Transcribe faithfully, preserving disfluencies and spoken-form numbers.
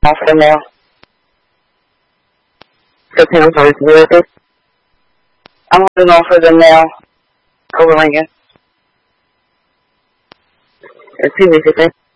for the mail. The pound for his I'm holding on for the mail over Lincoln. Excuse me,